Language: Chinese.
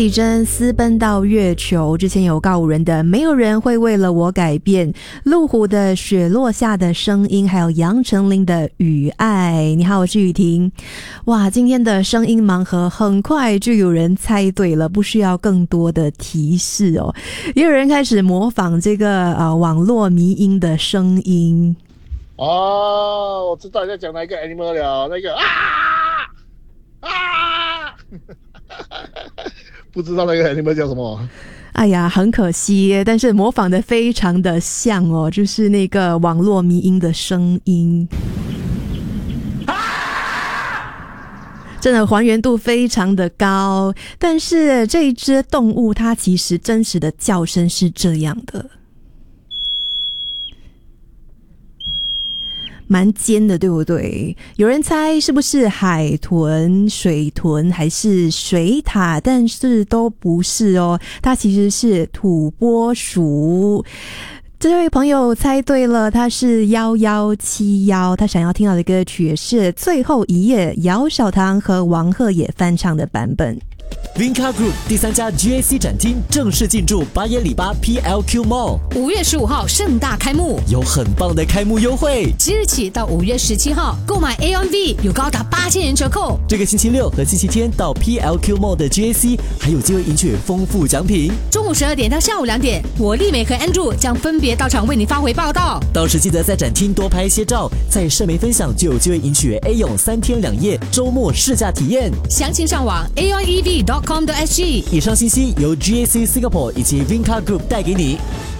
一真私奔到月球之前有告五人的没有人会为了我改变，路虎的雪落下的声音，还有杨丞琳的雨爱。你好，我是雨婷。哇，今天的声音盲盒很快就有人猜对了，不需要更多的提示哦。也有人开始模仿这个网络迷因的声音。 哦，我知道你在讲哪一个 animal 了，那个不知道那个 animal 叫什么。 哎呀，很可惜，但是模仿的非常的像哦，就是那个网络迷因的声音。真的还原度非常的高，但是这一只动物它其实真实的叫声是这样的，蛮尖的，对不对？有人猜是不是海豚、水豚还是水獭，但是都不是哦，它其实是土拨鼠。这位朋友猜对了，他是1171，他想要听到的歌曲是最后一页，姚小棠和王鹤也翻唱的版本。 Vinca Group 第3家 GAC 展厅正式进驻巴耶里巴 PLQ Mall， 5月15号盛大开幕， 有很棒的开幕优惠， 即日起到5月17号购买 AOV 有高达8000元折扣。 这个星期六和星期天到 PLQ Mall 的 GAC 还有机会赢取丰富奖品。 中午12点到下午2点，我丽美和 Andrew 将分别到场为你发回报道。 到时记得在展厅多拍一些照，在社媒分享就有机会赢取 A 泳3天2夜周末试驾体验。 详情上网 aoev.com.sg。 以上信息由 GAC Singapore 以及 Vinca Group 带给你。